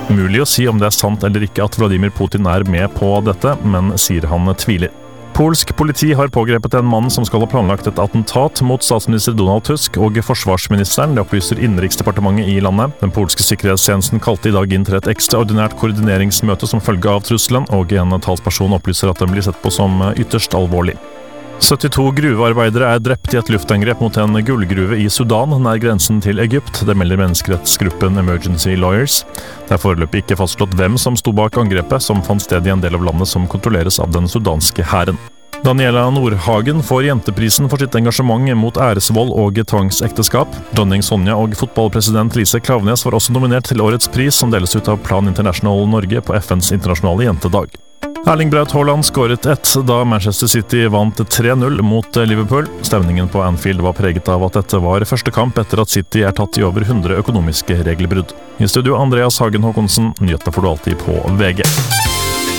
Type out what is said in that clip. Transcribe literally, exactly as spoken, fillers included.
Mulig å si om det er sant eller ikke at Vladimir Putin er med på dette, men sier han tviler. Polsk politi har pågrepet en mann som skal ha planlagt et attentat mot statsminister Donald Tusk og forsvarsministeren, det opplyser Innenriksdepartementet i landet. Den polske sikkerhetstjenesten kalte i dag inn til et ekstraordinært koordineringsmøte som følge av trusselen, og en talsperson opplyser at den blir sett på som ytterst alvorlig. syttito gruvearbeidere er drept i et luftangrep mot en gullgruve i Sudan, nær grensen til Egypt. Det melder menneskerettsgruppen Emergency Lawyers. Det er foreløpig ikke fastslått hvem som sto bak angrepet, som fant sted i en del av landet som kontrolleres av den sudanske hæren. Daniela Nordhagen får jenteprisen for sitt engasjement mot æresvold og tvangsekteskap. Dronning Sonja og fotballpresident Lise Klaveness var også nominert til årets pris, som deles ut av Plan International Norge på F N's internasjonale jentedag. Erling Braut Haaland skåret ett da Manchester City vant tre null mot Liverpool. Stevningen på Anfield var preget av at dette var første kamp etter at City er tatt i over hundre økonomiske regelbrudd. I studio Andreas Hagen Håkonsen, nyhetene får du alltid på V G.